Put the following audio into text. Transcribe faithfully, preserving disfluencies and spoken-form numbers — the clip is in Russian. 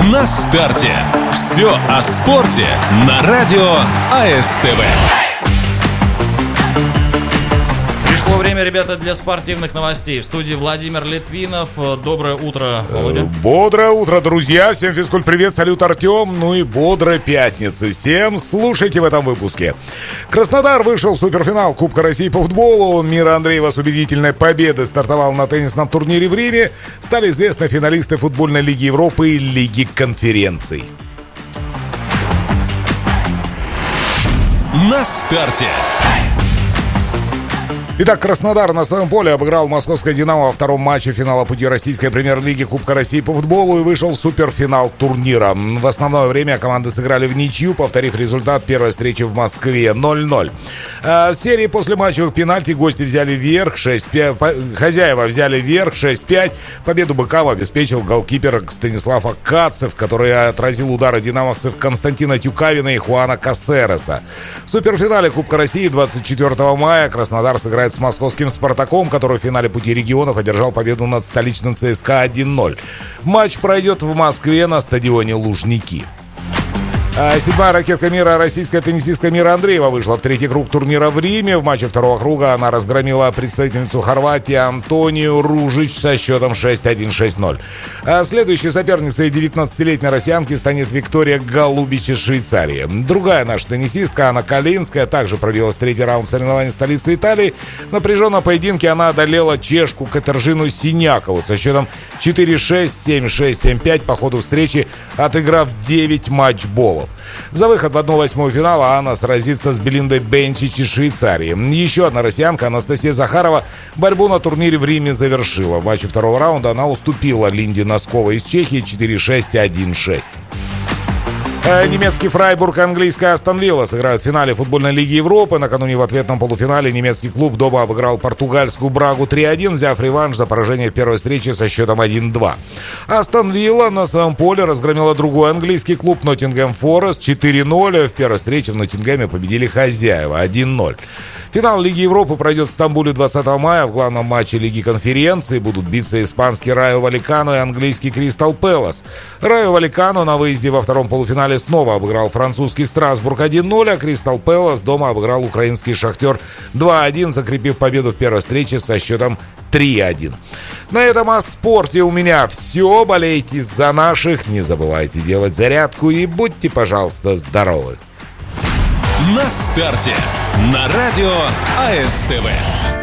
На старте. Все о спорте на радио АСТВ. Пришло время, ребята, для спортивных новостей. В студии Владимир Литвинов. Доброе утро, Володя. Бодрое утро, друзья. Всем физкульт-привет, салют, Артем. Ну и бодрой пятницы. Всем слушайте в этом выпуске. Краснодар вышел в суперфинал Кубка России по футболу. Мира Андреева с убедительной победой стартовал на теннисном турнире в Риме. Стали известны финалисты футбольной лиги Европы и Лиги конференций. На старте. Итак, Краснодар на своем поле обыграл московское «Динамо» во втором матче финала пути российской премьер-лиги Кубка России по футболу и вышел в суперфинал турнира. В основное время команды сыграли в ничью, повторив результат первой встречи в Москве ноль ноль. В серии после матчевых пенальти гости взяли вверх шесть пять, хозяева взяли вверх шесть пять. Победу быкам обеспечил голкипер Станислав Акацев, который отразил удары динамовцев Константина Тюкавина и Хуана Кассереса. В суперфинале Кубка России двадцать четвёртого мая Краснодар сыграет с московским «Спартаком», который в финале пути регионов одержал победу над столичным ЦСКА один ноль. Матч пройдет в Москве на стадионе Лужники. Седьмая ракетка мира, российская теннисистка Мира Андреева, вышла в третий круг турнира в Риме. В матче второго круга она разгромила представительницу Хорватии Антонию Ружич со счетом шесть один шесть ноль. А следующей соперницей девятнадцатилетней россиянки станет Виктория Голубич из Швейцарии. Другая наша теннисистка Анна Калинская также пробилась в третий раунд соревнований столицы Италии. В напряженном поединке она одолела чешку Катержину Синякову со счетом четыре шесть, семь шесть, семь пять по ходу встречи, отыграв девять матчболов. За выход в одну восьмую финала Анна сразится с Белиндой Бенчич из Швейцарии. Еще одна россиянка, Анастасия Захарова, борьбу на турнире в Риме завершила. В матче второго раунда она уступила Линде Носковой из Чехии четыре шесть, один шесть. Немецкий Фрайбург и английская Астон Вилла сыграют в финале футбольной лиги Европы. Накануне в ответном полуфинале немецкий клуб дома обыграл португальскую Брагу три один, взяв реванш за поражение в первой встрече со счетом один два. Астон Вилла на своем поле разгромила другой английский клуб Ноттингем Форест четыре ноль. В первой встрече в Ноттингеме победили хозяева один ноль. Финал Лиги Европы пройдет в Стамбуле двадцатого мая. В главном матче Лиги конференции будут биться испанский Райо Валлекано и английский Кристал Пэлас. Райо Валлекано на выезде во втором полуфинале снова обыграл французский Страсбург один ноль, а Кристал Пэлас дома обыграл украинский Шахтер два один, закрепив победу в первой встрече со счетом три один. На этом о спорте у меня все. Болейте за наших, не забывайте делать зарядку и будьте, пожалуйста, здоровы. На старте. На радио АСТВ.